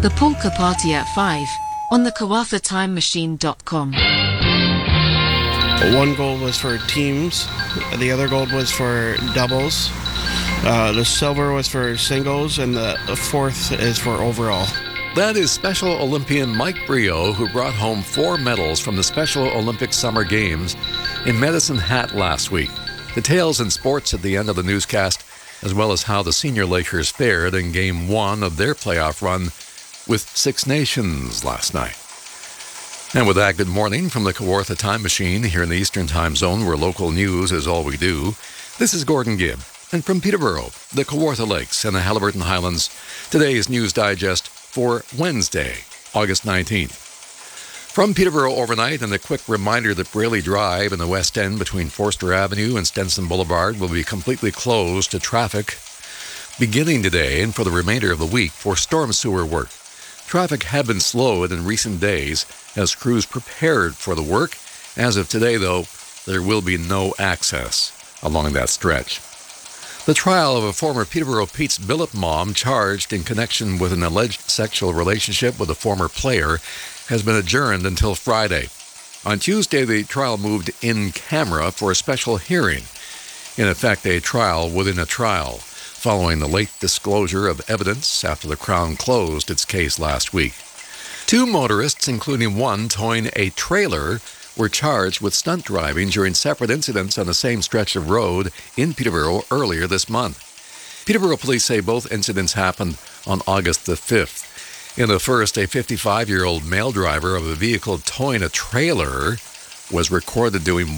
The Polka Party at 5 on the KawathaTimeMachine.com. One gold was for teams, the other gold was for doubles, the silver was for singles, and the fourth is for overall. That is Special Olympian Mike Brio, who brought home 4 medals from the Special Olympic Summer Games in Medicine Hat last week. Details and sports at the end of the newscast, as well as how the Senior Lakers fared in Game 1 of their playoff run with Six Nations last night. And with that, good morning from the Kawartha Time Machine here in the Eastern Time Zone, where local news is all we do. This is Gordon Gibb. And from Peterborough, the Kawartha Lakes and the Haliburton Highlands, today's News Digest for Wednesday, August 19th. From Peterborough overnight, and a quick reminder that Braley Drive in the West End between Forster Avenue and Stenson Boulevard will be completely closed to traffic beginning today and for the remainder of the week for storm sewer work. Traffic had been slowed in recent days as crews prepared for the work. As of today, though, there will be no access along that stretch. The trial of a former Peterborough Pete's Billup mom charged in connection with an alleged sexual relationship with a former player has been adjourned until Friday. On Tuesday, the trial moved in camera for a special hearing. In effect, a trial within a trial, following the late disclosure of evidence after the Crown closed its case last week. 2 motorists, including one towing a trailer, were charged with stunt driving during separate incidents on the same stretch of road in Peterborough earlier this month. Peterborough police say both incidents happened on August the 5th. In the first, a 55-year-old male driver of a vehicle towing a trailer was recorded doing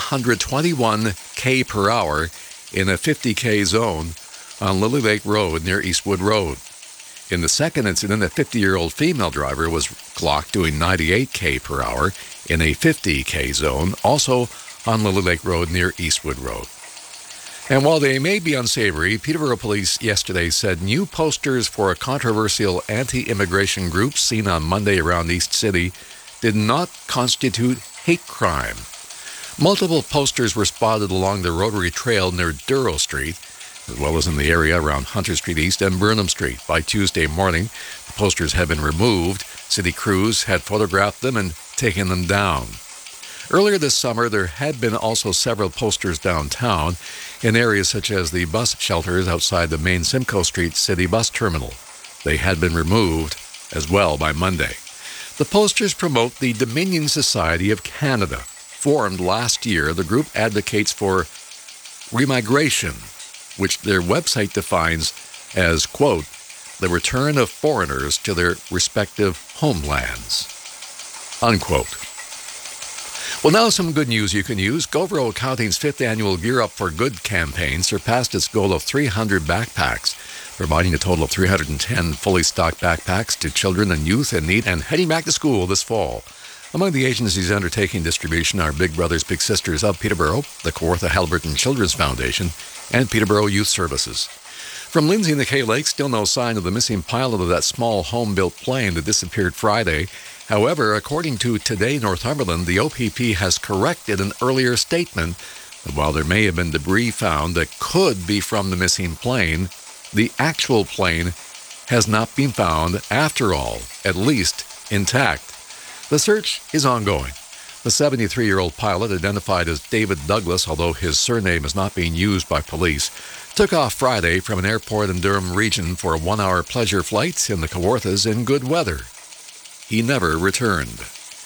121 km per hour in a 50 km zone on Lily Lake Road near Eastwood Road. In the second incident, a 50-year-old female driver was clocked doing 98 km per hour in a 50 km zone, also on Lily Lake Road near Eastwood Road. And while they may be unsavory, Peterborough Police yesterday said new posters for a controversial anti-immigration group seen on Monday around East City did not constitute hate crime. Multiple posters were spotted along the Rotary Trail near Durrow Street, as well as in the area around Hunter Street East and Burnham Street. By Tuesday morning, the posters had been removed. City crews had photographed them and taken them down. Earlier this summer, there had been also several posters downtown in areas such as the bus shelters outside the main Simcoe Street City bus terminal. They had been removed as well by Monday. The posters promote the Dominion Society of Canada. Formed last year, the group advocates for remigration, which their website defines as, quote, the return of foreigners to their respective homelands, unquote. Well, now some good news you can use. Govro Accounting's 5th annual Gear Up for Good campaign surpassed its goal of 300 backpacks, providing a total of 310 fully stocked backpacks to children and youth in need and heading back to school this fall. Among the agencies undertaking distribution are Big Brothers Big Sisters of Peterborough, the Kawartha Haliburton Children's Foundation, and Peterborough Youth Services. From Lindsay in the K-Lakes, still no sign of the missing pilot of that small home-built plane that disappeared Friday. However, according to Today Northumberland, the OPP has corrected an earlier statement that while there may have been debris found that could be from the missing plane, the actual plane has not been found after all, at least intact. The search is ongoing. The 73-year-old pilot, identified as David Douglas, although his surname is not being used by police, took off Friday from an airport in Durham region for a 1-hour pleasure flight in the Kawarthas in good weather. He never returned.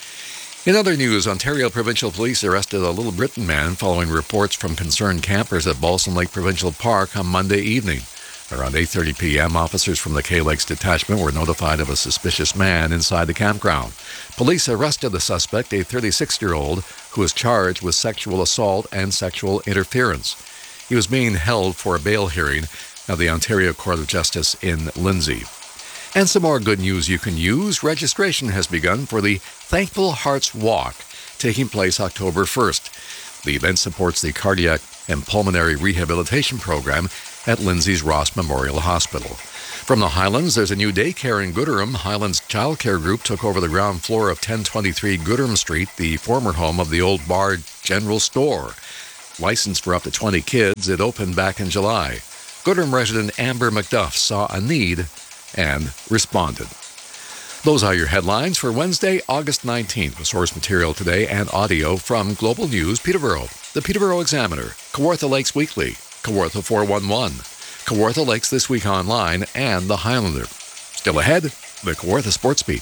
In other news, Ontario Provincial Police arrested a Little Britain man following reports from concerned campers at Balsam Lake Provincial Park on Monday evening. Around 8:30 p.m., officers from the K-Lakes Detachment were notified of a suspicious man inside the campground. Police arrested the suspect, a 36-year-old, who was charged with sexual assault and sexual interference. He was being held for a bail hearing at the Ontario Court of Justice in Lindsay. And some more good news you can use. Registration has begun for the Thankful Hearts Walk, taking place October 1st. The event supports the Cardiac and Pulmonary Rehabilitation Program at Lindsay's Ross Memorial Hospital. From the Highlands, there's a new daycare in Gooderham. Highlands Child Care Group took over the ground floor of 1023 Gooderham Street, the former home of the old Bard General Store. Licensed for up to 20 kids, it opened back in July. Gooderham resident Amber McDuff saw a need and responded. Those are your headlines for Wednesday, August 19th, with source material today and audio from Global News Peterborough, the Peterborough Examiner, Kawartha Lakes Weekly, Kawartha 411, Kawartha Lakes This Week Online, and The Highlander. Still ahead, the Kawartha Sports Beat.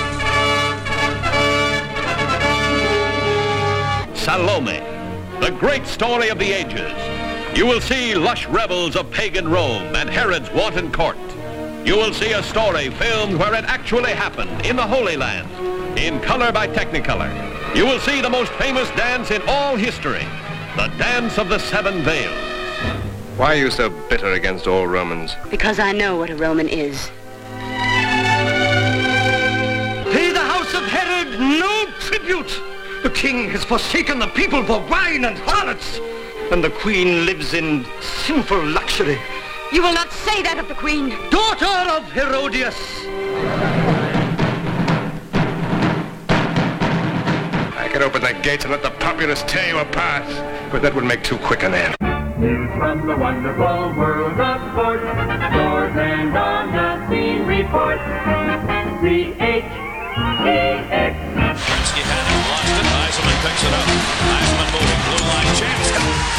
Salome, the great story of the ages. You will see lush revels of pagan Rome and Herod's wanton court. You will see a story filmed where it actually happened, in the Holy Land, in color by Technicolor. You will see the most famous dance in all history, the Dance of the Seven Veils. Why are you so bitter against all Romans? Because I know what a Roman is. Pay the house of Herod no tribute. The king has forsaken the people for wine and harlots, and the queen lives in sinful luxury. You will not say that of the queen. Daughter of Herodias. I could open the gates and let the populace tear you apart, but that would make too quick an end. News from the wonderful world of sport. Scores and on the scene report. C-H-E-X. Kerensky had it, lost it. Eisenman picks it up. Eisenman moving. Blue line chance.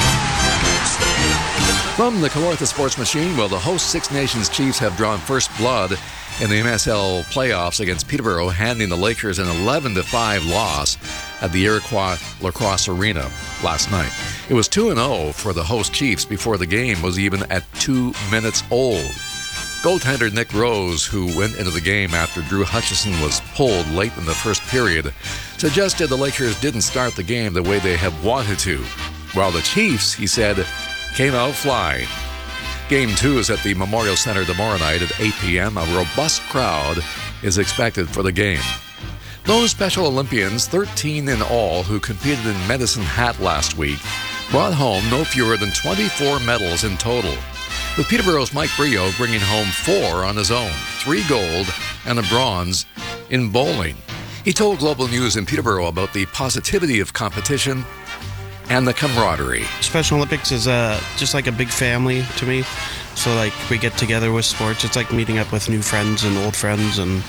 From the Kawartha Sports Machine, well, the host Six Nations Chiefs have drawn first blood in the MSL playoffs against Peterborough, handing the Lakers an 11-5 loss at the Iroquois Lacrosse Arena last night. It was 2-0 for the host Chiefs before the game was even at 2 minutes old. Goaltender Nick Rose, who went into the game after Drew Hutchison was pulled late in the first period, suggested the Lakers didn't start the game the way they have wanted to, while the Chiefs, he said, came out flying. Game 2 is at the Memorial Center tomorrow night at 8 p.m. A robust crowd is expected for the game. Those Special Olympians, 13 in all, who competed in Medicine Hat last week, brought home no fewer than 24 medals in total, with Peterborough's Mike Brio bringing home 4 on his own, 3 gold and a bronze in bowling. He told Global News in Peterborough about the positivity of competition and the camaraderie. Special Olympics is just like a big family to me. So like we get together with sports. It's like meeting up with new friends and old friends, and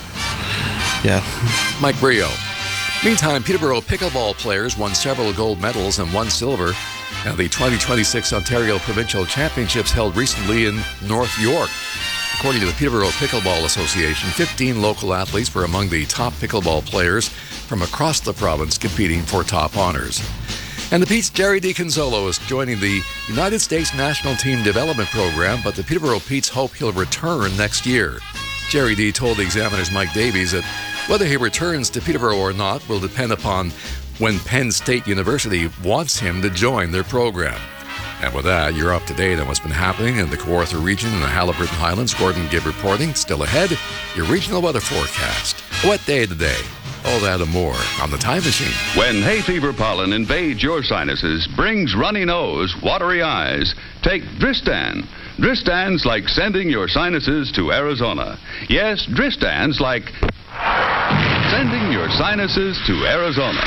yeah. Mike Brio. Meantime, Peterborough pickleball players won several gold medals and 1 silver at the 2026 Ontario Provincial Championships held recently in North York. According to the Peterborough Pickleball Association, 15 local athletes were among the top pickleball players from across the province competing for top honors. And the Pete's Jerry DiConzolo is joining the United States National Team Development Program, but the Peterborough Petes hope he'll return next year. Jerry D told the Examiner's Mike Davies that whether he returns to Peterborough or not will depend upon when Penn State University wants him to join their program. And with that, you're up to date on what's been happening in the Kawartha region and the Haliburton Highlands. Gordon Gibb reporting. Still ahead, your regional weather forecast. A wet day today. All that and more on the Time Machine. When hay fever pollen invades your sinuses, brings runny nose, watery eyes, take Dristan. Dristan's like sending your sinuses to Arizona. Yes, Dristan's like sending your sinuses to Arizona.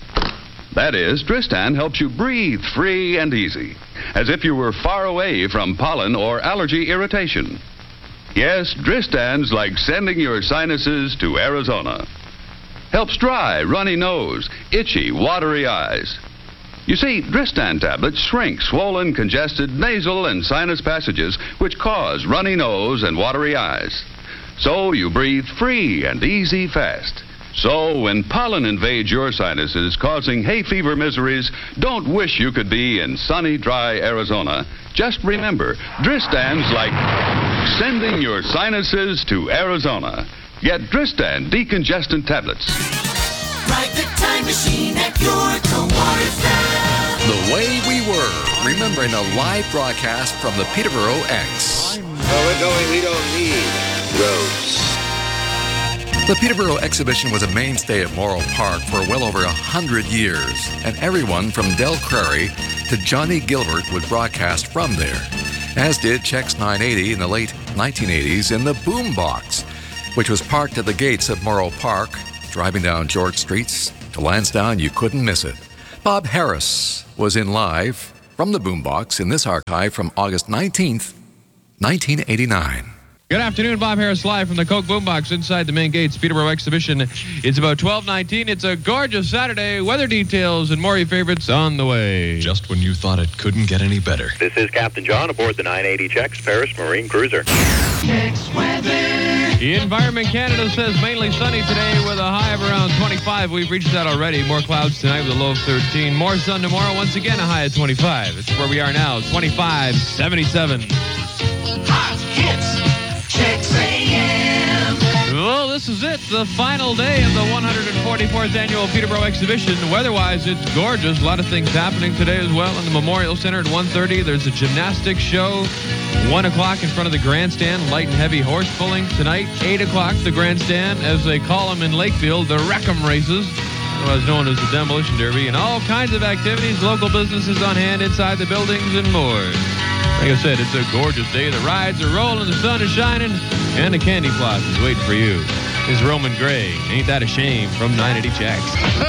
That is, Dristan helps you breathe free and easy, as if you were far away from pollen or allergy irritation. Yes, Dristan's like sending your sinuses to Arizona. Helps dry, runny nose, itchy, watery eyes. You see, Dristan tablets shrink swollen, congested nasal and sinus passages which cause runny nose and watery eyes. So you breathe free and easy fast. So when pollen invades your sinuses, causing hay fever miseries, don't wish you could be in sunny, dry Arizona. Just remember, Dristan's like sending your sinuses to Arizona. Get Dristan decongestant tablets. Ride the time machine at your Kawartha. The Way We Were, remembering a live broadcast from the Peterborough X. We're going, we don't need roads. The Peterborough exhibition was a mainstay at Morrow Park for well over 100 years, and everyone from Del Crary to Johnny Gilbert would broadcast from there, as did Chex 980 in the late 1980s in the Boombox, which was parked at the gates of Morrow Park. Driving down George Streets to Lansdowne, you couldn't miss it. Bob Harris was in live from the Boombox in this archive from August 19th, 1989. Good afternoon, Bob Harris live from the Coke Boombox inside the main gates, Peterborough Exhibition. It's about 12:19. It's a gorgeous Saturday. Weather details and more favorites on the way. Just when you thought it couldn't get any better. This is Captain John aboard the 980 Chex Paris Marine Cruiser. Chex weather. The Environment Canada says mainly sunny today with a high of around 25. We've reached that already. More clouds tonight with a low of 13. More sun tomorrow. Once again, a high of 25. It's where we are now. 25, 77. Hot hits. Chex AM. Well, this is it. The final day of the 144th Annual Peterborough Exhibition. Weather-wise, it's gorgeous. A lot of things happening today as well. In the Memorial Center at 1:30, there's a gymnastics show. 1 o'clock in front of the grandstand, light and heavy horse pulling. Tonight, 8 o'clock, the grandstand, as they call them in Lakefield, the Wreck-'em races, otherwise known as the Demolition Derby, and all kinds of activities, local businesses on hand inside the buildings and more. Like I said, it's a gorgeous day. The rides are rolling, the sun is shining, and the candy floss is waiting for you. It's Roman Gray. Ain't that a shame? From 980 Chex.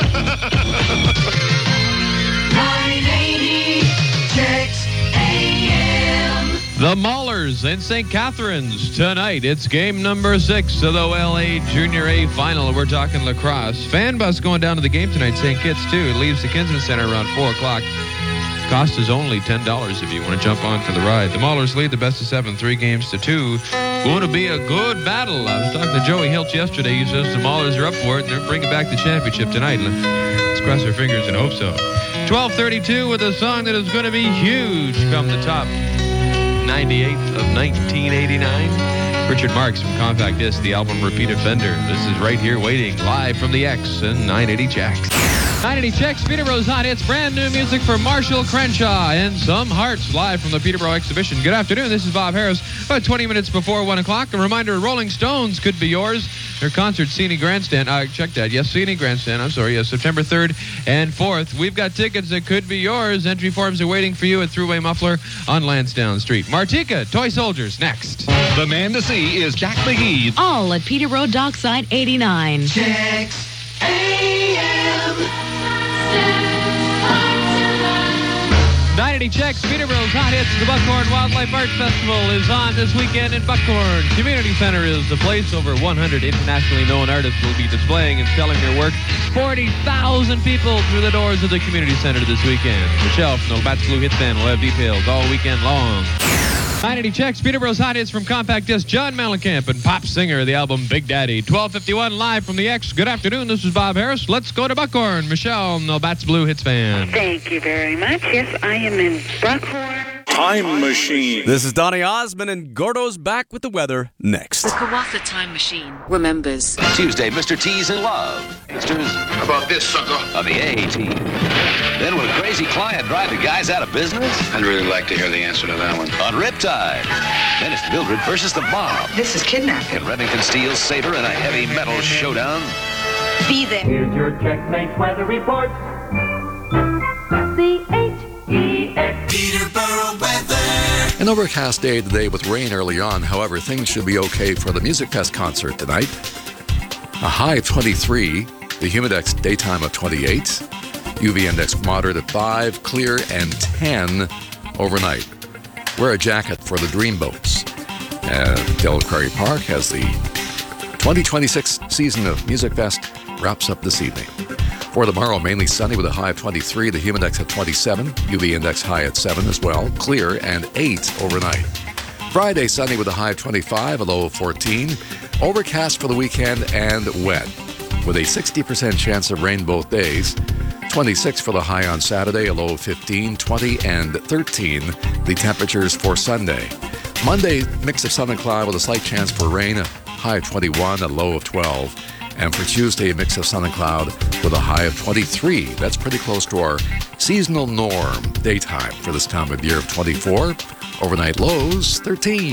980 Chex AM. The Maulers in St. Catharines tonight. It's game number 6 of the OLA Junior A Final. We're talking lacrosse. Fan bus going down to the game tonight. St. Kitts, too. It leaves the Kinsman Center around 4 o'clock. Cost is only $10 if you want to jump on for the ride. The Maulers lead the best of 7, 3-2. Going to be a good battle. I was talking to Joey Hiltz yesterday. He says the Maulers are up for it, and they're bringing back the championship tonight. Let's cross our fingers and hope so. 12:32 with a song that is going to be huge come the top 98 of 1989. Richard Marx from Compact Disc, the album Repeat Offender. This is Right Here Waiting, live from the X and 980 Chex. 980 Chex, Peterborough's hot hits, brand new music for Marshall Crenshaw and Some Hearts, live from the Peterborough Exhibition. Good afternoon, this is Bob Harris. About 20 minutes before 1 o'clock, a reminder, Rolling Stones could be yours. Their concert, Cine Grandstand. Check that. Yes, Cine Grandstand. I'm sorry. Yes, September 3rd and 4th. We've got tickets that could be yours. Entry forms are waiting for you at Thruway Muffler on Lansdowne Street. Martika, Toy Soldiers, next. The man to see is Jack McGee. All at Peterborough Dockside 89. Chex AM. 980 Chex, Peterborough's hot hits. The Buckhorn Wildlife Arts Festival is on this weekend in Buckhorn. Community Center is the place. Over 100 internationally known artists will be displaying and selling their work. 40,000 people through the doors of the Community Center this weekend. Michelle from the Bats Blue Hits Band will have details all weekend long. 980 Chex, Peterborough's hot hits from Compact Disc, John Mellencamp and pop singer of the album Big Daddy. 12:51 live from the X. Good afternoon, this is Bob Harris. Let's go to Buckhorn. Michelle, the Bats Blue Hits Band. Thank you very much. Yes, I am in Buckhorn. Time Machine. This is Donny Osmond, and Gordo's back with the weather next. The Kawatha Time Machine remembers. Tuesday, Mr. T's in love. Misters, How about this, sucker? of the A team. Then will a crazy client drive the guys out of business? I'd really like to hear the answer to that one. On Riptide. Then it's Mildred versus the Mob. This is kidnapping. And Remington Steele's Saber in a heavy metal showdown. Be there. Here's your checkmate weather report. C-H-E-X. Peterborough weather. An overcast day today with rain early on. However, things should be okay for the Music Fest concert tonight. A high of 23, the Humidex daytime of 28, UV index moderate at 5, clear and 10 overnight. Wear a jacket for the Dreamboats. Del Quarry Park as the 2026 season of Music Fest wraps up this evening. For tomorrow, mainly sunny with a high of 23, the Humidex at 27, UV index high at 7 as well, clear and 8 overnight. Friday, sunny with a high of 25, a low of 14, overcast for the weekend and wet, with a 60% chance of rain both days. 26 for the high on Saturday, a low of 15, 20 and 13, the temperatures for Sunday. Monday, mix of sun and cloud with a slight chance for rain, a high of 21, a low of 12. And for Tuesday, a mix of sun and cloud with a high of 23. That's pretty close to our seasonal norm daytime for this time of year of 24. Overnight lows, 13.